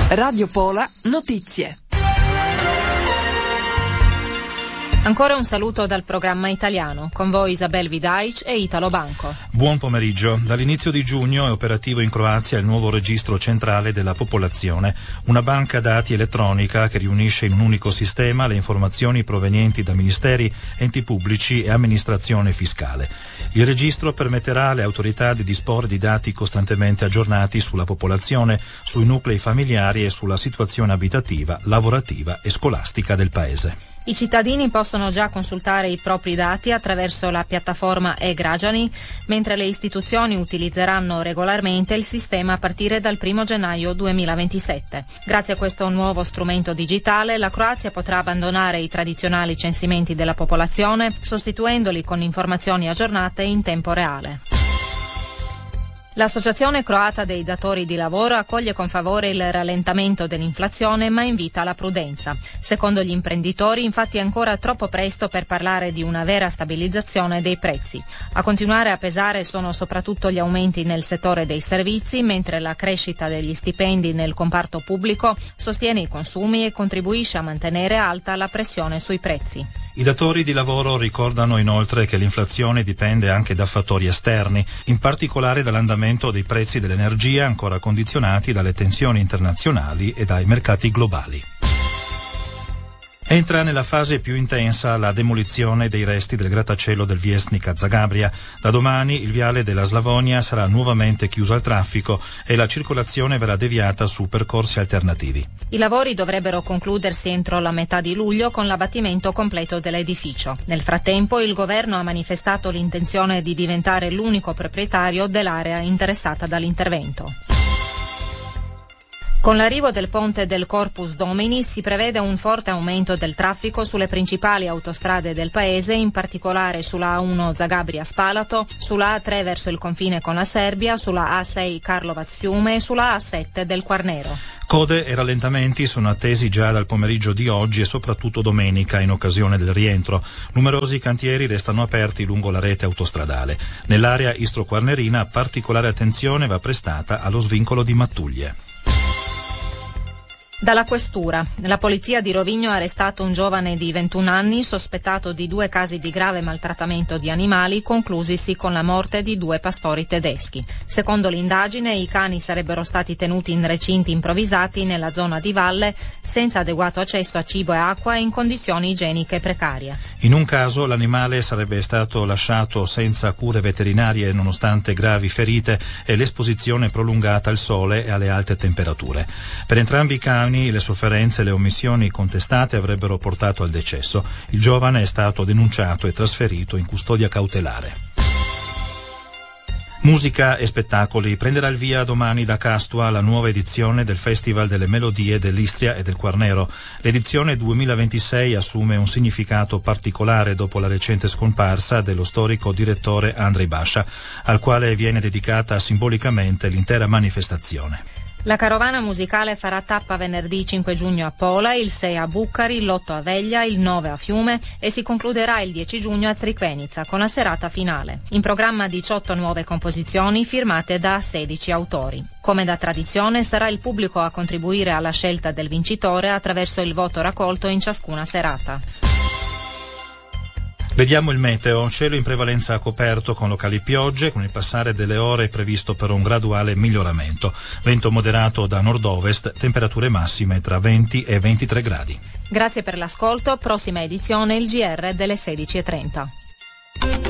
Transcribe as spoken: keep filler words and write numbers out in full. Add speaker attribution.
Speaker 1: Radio Pola Notizie.
Speaker 2: Ancora un saluto dal programma italiano, con voi Isabel Vidaic e Italo Banco.
Speaker 3: Buon pomeriggio. Dall'inizio di giugno è operativo in Croazia il nuovo registro centrale della popolazione, una banca dati elettronica che riunisce in un unico sistema le informazioni provenienti da ministeri, enti pubblici e amministrazione fiscale. Il registro permetterà alle autorità di disporre di dati costantemente aggiornati sulla popolazione, sui nuclei familiari e sulla situazione abitativa, lavorativa e scolastica del Paese.
Speaker 2: I cittadini possono già consultare i propri dati attraverso la piattaforma e-Građani, mentre le istituzioni utilizzeranno regolarmente il sistema a partire dal primo gennaio duemilaventisette. Grazie a questo nuovo strumento digitale, la Croazia potrà abbandonare i tradizionali censimenti della popolazione, sostituendoli con informazioni aggiornate in tempo reale. L'Associazione Croata dei Datori di Lavoro accoglie con favore il rallentamento dell'inflazione, ma invita alla prudenza. Secondo gli imprenditori, infatti, è ancora troppo presto per parlare di una vera stabilizzazione dei prezzi. A continuare a pesare sono soprattutto gli aumenti nel settore dei servizi, mentre la crescita degli stipendi nel comparto pubblico sostiene i consumi e contribuisce a mantenere alta la pressione sui prezzi.
Speaker 3: I datori di lavoro ricordano inoltre che l'inflazione dipende anche da fattori esterni, in particolare dall'andamento dei prezzi dell'energia ancora condizionati dalle tensioni internazionali e dai mercati globali. Entra nella fase più intensa la demolizione dei resti del grattacielo del Viesnik a Zagabria. Da domani il viale della Slavonia sarà nuovamente chiuso al traffico e la circolazione verrà deviata su percorsi alternativi.
Speaker 2: I lavori dovrebbero concludersi entro la metà di luglio con l'abbattimento completo dell'edificio. Nel frattempo il governo ha manifestato l'intenzione di diventare l'unico proprietario dell'area interessata dall'intervento. Con l'arrivo del ponte del Corpus Domini si prevede un forte aumento del traffico sulle principali autostrade del paese, in particolare sulla A uno Zagabria-Spalato, sulla A tre verso il confine con la Serbia, sulla A sei Karlovac-Fiume e sulla A sette del Quarnero.
Speaker 3: Code e rallentamenti sono attesi già dal pomeriggio di oggi e soprattutto domenica in occasione del rientro. Numerosi cantieri restano aperti lungo la rete autostradale. Nell'area istro-quarnerina particolare attenzione va prestata allo svincolo di Mattuglie.
Speaker 2: Dalla questura, la polizia di Rovigno ha arrestato un giovane di ventuno anni sospettato di due casi di grave maltrattamento di animali conclusisi con la morte di due pastori tedeschi. Secondo l'indagine, i cani sarebbero stati tenuti in recinti improvvisati nella zona di valle senza adeguato accesso a cibo e acqua e in condizioni igieniche precarie.
Speaker 3: In un caso l'animale sarebbe stato lasciato senza cure veterinarie nonostante gravi ferite e l'esposizione prolungata al sole e alle alte temperature. Per entrambi i cani le sofferenze e le omissioni contestate avrebbero portato al decesso. Il giovane è stato denunciato e trasferito in custodia cautelare. Musica e spettacoli. Prenderà il via domani da Castua la nuova edizione del Festival delle Melodie dell'Istria e del Quarnero. L'edizione duemilaventisei assume un significato particolare dopo la recente scomparsa dello storico direttore Andrej Baša, al quale viene dedicata simbolicamente l'intera manifestazione.
Speaker 2: La carovana musicale farà tappa venerdì cinque giugno a Pola, il sei a Bucari, l'otto a Veglia, il nove a Fiume e si concluderà il dieci giugno a Crikvenica con la serata finale. In programma diciotto nuove composizioni firmate da sedici autori. Come da tradizione sarà il pubblico a contribuire alla scelta del vincitore attraverso il voto raccolto in ciascuna serata.
Speaker 3: Vediamo il meteo, cielo in prevalenza coperto con locali piogge, con il passare delle ore previsto per un graduale miglioramento. Vento moderato da nord-ovest, temperature massime tra venti e ventitré gradi.
Speaker 2: Grazie per l'ascolto, prossima edizione il G R delle sedici e trenta.